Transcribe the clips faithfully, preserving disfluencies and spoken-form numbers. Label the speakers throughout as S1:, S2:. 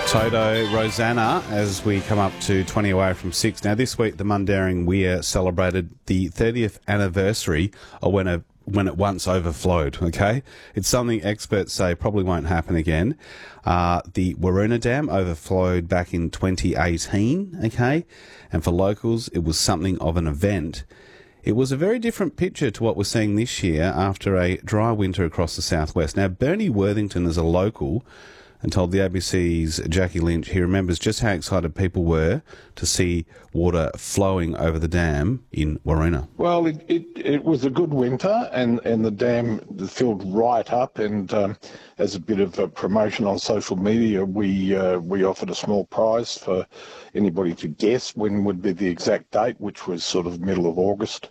S1: Toto, Rosanna, as we come up to twenty away from six. Now, this week, the Mundaring Weir celebrated the thirtieth anniversary of when a when it once overflowed, okay? It's something experts say probably won't happen again. Uh, the Waroona Dam overflowed back in twenty eighteen, okay? And for locals, it was something of an event. It was a very different picture to what we're seeing this year after a dry winter across the southwest. Now, Bernie Worthington is a local and told the A B C's Jackie Lynch he remembers just how excited people were to see water flowing over the dam in Waroona.
S2: Well, it, it, it was a good winter, and, and the dam filled right up, and um, as a bit of a promotion on social media, we uh, we offered a small prize for anybody to guess when would be the exact date, which was sort of middle of August.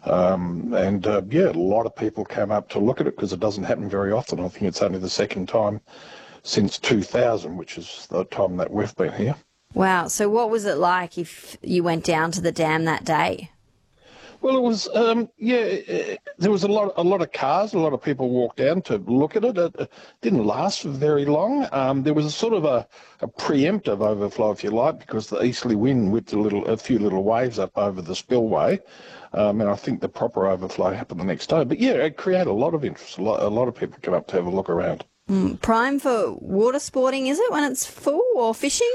S2: Um, and uh, yeah, a lot of people came up to look at it because it doesn't happen very often. I think it's only the second time since two thousand, which is the time that we've been here.
S3: Wow. So what was it like if you went down to the dam that day?
S2: Well, it was, um, yeah, there was a lot, a lot of cars, a lot of people walked down to look at it. It didn't last for very long. Um, there was a sort of a, a preemptive overflow, if you like, because the easterly wind whipped a little, a few little waves up over the spillway. Um, and I think the proper overflow happened the next day. But yeah, it created a lot of interest. A lot, a lot of people come up to have a look around.
S3: Mm, prime for water sporting, is it, when it's full, or fishing?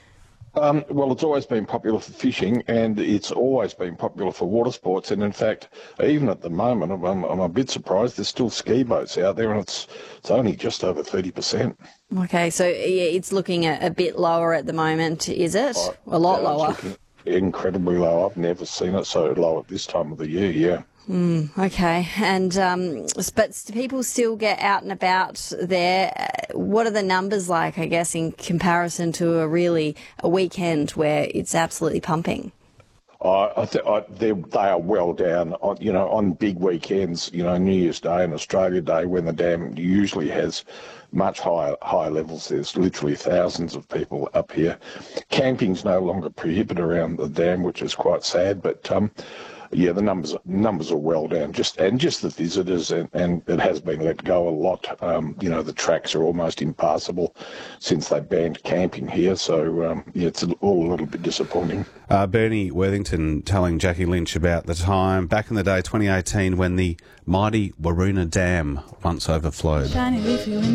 S2: Um, well, it's always been popular for fishing, and it's always been popular for water sports. And in fact, even at the moment, I'm, I'm a bit surprised there's still ski boats out there, and it's it's only just over thirty percent.
S3: Okay, so yeah, it's looking a, a bit lower at the moment, is it?
S2: Oh,
S3: a lot
S2: yeah,
S3: lower.
S2: Incredibly low. I've never seen it so low at this time of the year. Yeah.
S3: Mm, okay, and um, but people still get out and about there. What are the numbers like, I guess, in comparison to a really a weekend where it's absolutely pumping?
S2: Uh, I th- I, they are well down. On, you know, on big weekends, you know, New Year's Day and Australia Day, when the dam usually has much higher higher levels. There's literally thousands of people up here. Camping's no longer prohibited around the dam, which is quite sad, but. Um, Yeah, the numbers numbers are well down, just and just the visitors, and, and it has been let go a lot. Um, you know, the tracks are almost impassable since they banned camping here, so um, yeah, it's all a little bit disappointing.
S1: Uh, Bernie Worthington telling Jackie Lynch about the time back in the day, twenty eighteen, when the mighty Waroona Dam once overflowed.